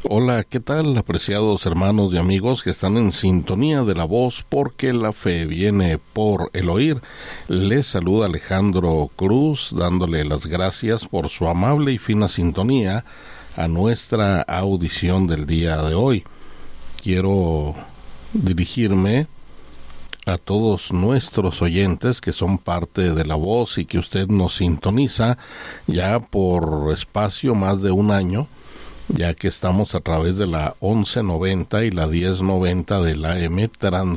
Hola, ¿qué tal, apreciados hermanos y amigos que están en sintonía de la voz? Porque la fe viene por el oír. Les saluda Alejandro Cruz, dándole las gracias por su amable y fina sintonía a nuestra audición del día de hoy. Quiero dirigirme a todos nuestros oyentes que son parte de la voz y que usted nos sintoniza ya por espacio más de un año, ya que estamos a través de la 1190 y la 1090 de la AM